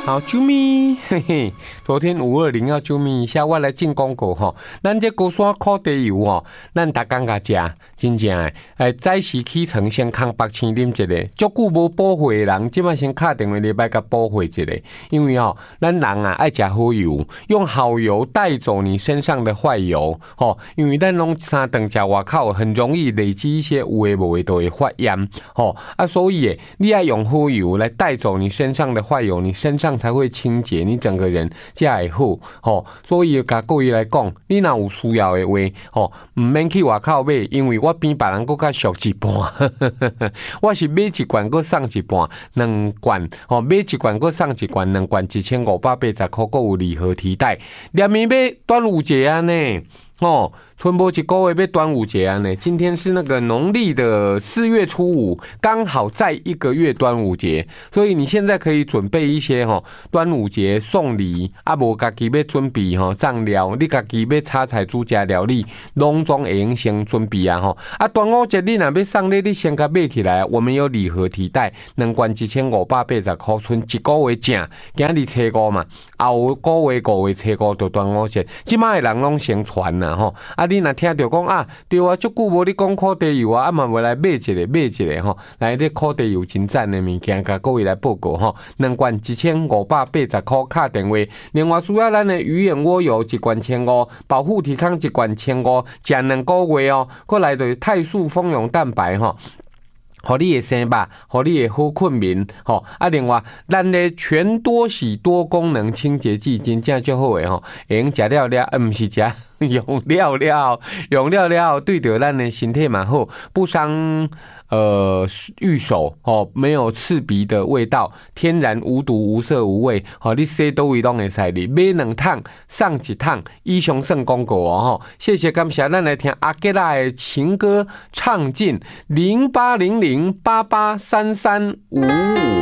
好，啾咪，嘿嘿，昨天520要啾咪一下，我来进广告吼。咱这高山烤地油吼，咱逐工甲食，真正诶，早时起床先空白青啉一个，足久无补血的人，即摆先敲电话礼拜甲补血一个，因为吼，咱人啊爱食好油，用好油带走你身上的坏油，吼，因为咱拢三顿食外口，很容易累积一些有诶无诶都会发炎，吼啊，所以你要用好油来带走你身上的坏油，你身上才会清洁，你整个人才会好。吼，所以甲各位来讲，你若有需要的话，吼，唔免去外口买，因为我比别人搁较俗一半。我是买一罐搁送一半，2罐，吼，买一罐搁送一罐，2罐1580块，搁有礼盒提袋。连面买端午节啊呢，哦，春波一个月要端午节啊呢，今天是那个农历的4月初5，刚好在1个月端午节，所以你现在可以准备一些端午节送礼，啊无家己要准备酱料，你家己要炒菜煮食料理，拢总会用先准备啊吼。啊端午节你若要送礼，你先甲买起来，我们有礼盒提袋，2罐1580块，剩1个月正，今日初5嘛，后个月5月初5就端午节，即摆的人拢先传啦吼。啊你若听到讲啊，对啊，足久无你讲烤地油啊，嘛要来买一个吼，来这烤地油真赞的物件，甲各位来报告吼，2罐1580块，敲电话。另外需要咱的鱼眼蜗油1罐1500，保护体康1罐1500，食2个月哦。过来就是泰素蜂蛹蛋白吼。互你的生肉，互你的好困眠，吼啊！另外，咱的全多洗多功能清洁剂真正足好诶吼，会用食了，毋是食用了，对着咱的身体嘛好，不伤玉手哦，没有刺鼻的味道，天然无毒无色无味，好，你洗倒位拢会使哩，买2桶送1桶，以上算广告哦吼，谢谢感谢，咱来听阿吉拉的情歌唱尽0800883355。